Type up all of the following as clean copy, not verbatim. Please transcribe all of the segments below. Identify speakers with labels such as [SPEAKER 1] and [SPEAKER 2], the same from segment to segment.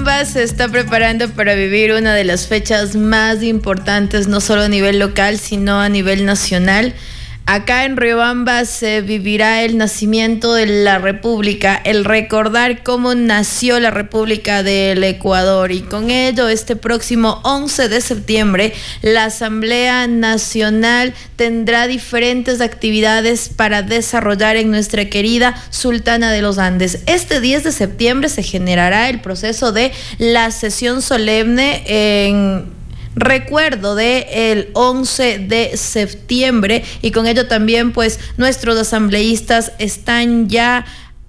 [SPEAKER 1] Riobamba se está preparando para vivir una de las fechas más importantes, no solo a nivel local, sino a nivel nacional. Acá en Riobamba se vivirá el nacimiento de la República, el recordar cómo nació la República del Ecuador. Y con ello, este próximo 11 de septiembre, la Asamblea Nacional tendrá diferentes actividades para desarrollar en nuestra querida Sultana de los Andes. Este 10 de septiembre se generará el proceso de la sesión solemne en recuerdo del 11 de septiembre, y con ello también pues nuestros asambleístas están ya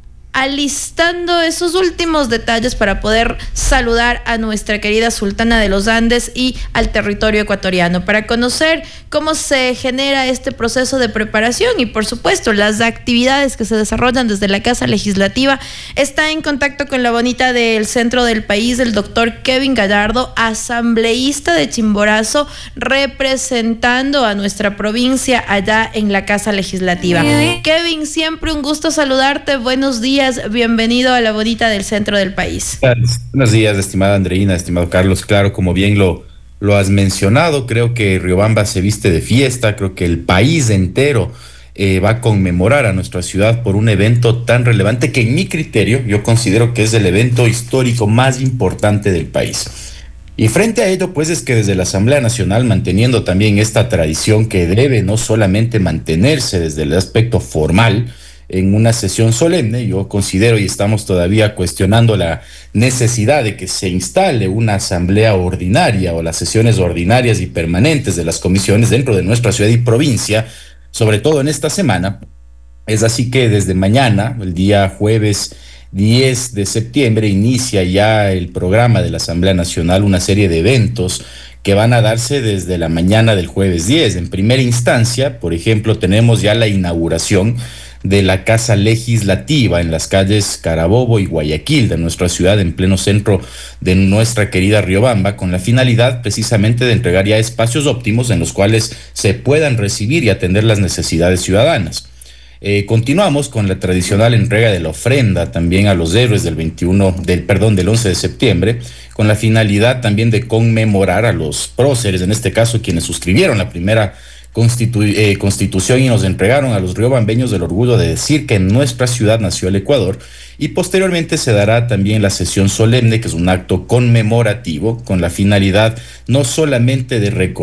[SPEAKER 1] alistando esos últimos detalles para poder saludar a nuestra querida Sultana de los Andes y al territorio ecuatoriano, para conocer cómo se genera este proceso de preparación y por supuesto las actividades que se desarrollan desde la Casa Legislativa. Está en contacto con la bonita del centro del país el doctor Kevin Gallardo, asambleísta de Chimborazo, representando a nuestra provincia allá en la Casa Legislativa. Kevin, siempre un gusto saludarte, buenos días. Bienvenido a la bonita del centro del país.
[SPEAKER 2] Buenos días, estimada Andreina, estimado Carlos. Claro, como bien lo has mencionado, creo que Riobamba se viste de fiesta. Creo que el país entero va a conmemorar a nuestra ciudad por un evento tan relevante que, en mi criterio, yo considero que es el evento histórico más importante del país. Y frente a ello, pues, es que desde la Asamblea Nacional, manteniendo también esta tradición que debe no solamente mantenerse desde el aspecto formal, en una sesión solemne, yo considero, y estamos todavía cuestionando la necesidad de que se instale una asamblea ordinaria o las sesiones ordinarias y permanentes de las comisiones dentro de nuestra ciudad y provincia, sobre todo en esta semana. Es así que desde mañana, el día jueves 10 de septiembre, inicia ya el programa de la Asamblea Nacional, una serie de eventos que van a darse desde la mañana del jueves 10. En primera instancia, por ejemplo, tenemos ya la inauguración de la Casa Legislativa en las calles Carabobo y Guayaquil de nuestra ciudad, en pleno centro de nuestra querida Riobamba, con la finalidad precisamente de entregar ya espacios óptimos en los cuales se puedan recibir y atender las necesidades ciudadanas. Continuamos con la tradicional entrega de la ofrenda también a los héroes del 11 de septiembre, con la finalidad también de conmemorar a los próceres, en este caso quienes suscribieron la primera Constitución y nos entregaron a los riobambeños el orgullo de decir que en nuestra ciudad nació el Ecuador. Y posteriormente se dará también la sesión solemne, que es un acto conmemorativo con la finalidad no solamente de recordar